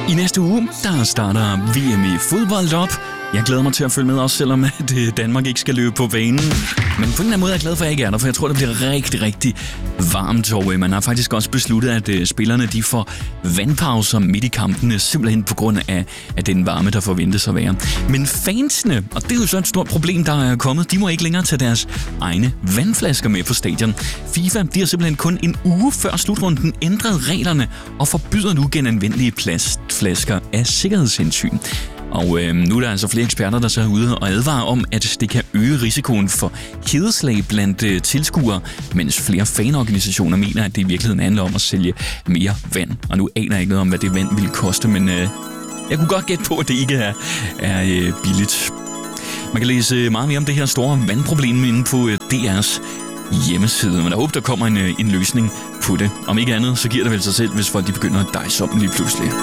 I næste uge, der starter VM i fodbold op. Jeg glæder mig til at følge med også, selvom Danmark ikke skal løbe på banen. Men på en eller anden måde er jeg glad for, at jeg ikke er der, for jeg tror, det bliver rigtig, rigtig varmt. Og man har faktisk også besluttet, at spillerne de får vandpauser midt i kampene, simpelthen på grund af den varme, der forventes at være. Men fansene, og det er jo så et stort problem, der er kommet, de må ikke længere tage deres egne vandflasker med på stadion. FIFA de har simpelthen kun en uge før slutrunden ændret reglerne og forbyder nu genanvendelige plastflasker af sikkerhedshensyn. Og nu er der altså flere eksperter, der så er ude og advarer om, at det kan øge risikoen for hedeslag blandt tilskuere, mens flere fanorganisationer mener, at det i virkeligheden handler om at sælge mere vand. Og nu aner jeg ikke noget om, hvad det vand vil koste, men jeg kunne godt gætte på, at det ikke er billigt. Man kan læse meget mere om det her store vandproblem inde på DR's hjemmeside, men jeg håber, der kommer en løsning på det. Om ikke andet, så giver det vel sig selv, hvis folk de begynder at dejse om lige pludselig.